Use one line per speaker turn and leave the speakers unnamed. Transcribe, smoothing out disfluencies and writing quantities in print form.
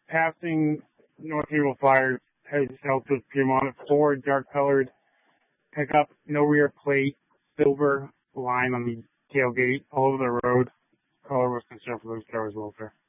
passing North Haverhill Fire headed south to Piedmont. Ford, dark-colored pickup, no rear plate, silver line on the tailgate, all over the road. Caller was concerned for those cars' welfare.